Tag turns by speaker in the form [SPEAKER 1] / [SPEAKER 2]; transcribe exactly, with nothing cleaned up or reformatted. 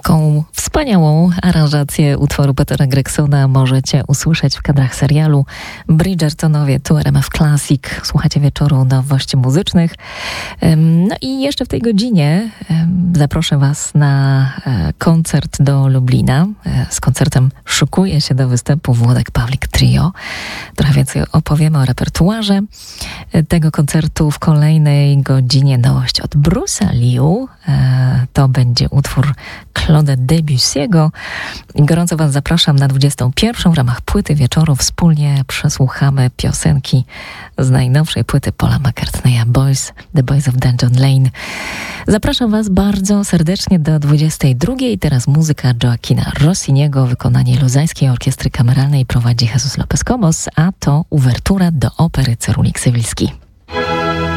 [SPEAKER 1] Taką wspaniałą aranżację utworu Petera Gregsona możecie usłyszeć w kadrach serialu Bridgertonowie, tu R M F Classic. Słuchacie wieczoru nowości muzycznych. No i jeszcze w tej godzinie zaproszę Was na koncert do Lublina. Z koncertem szykuje się do występu Włodek Pawlik Trio. Trochę więcej opowiemy o repertuarze tego koncertu. W kolejnej godzinie nowość od Bruce'a Liu. To będzie utwór Claude'a Debussy'ego. Gorąco Was zapraszam na dwudziestą pierwszą w ramach płyty wieczoru. Wspólnie przesłuchamy piosenki z najnowszej płyty Paula McCartneya, Boys, The Boys of Dungeon Lane. Zapraszam Was bardzo serdecznie do dwudziestej drugiej. Teraz muzyka Joaquina Rossiniego, wykonanie Luzańskiej Orkiestry Kameralnej prowadzi Jesus Lopez Comos, a to uwertura do opery Cerulik Sewilski.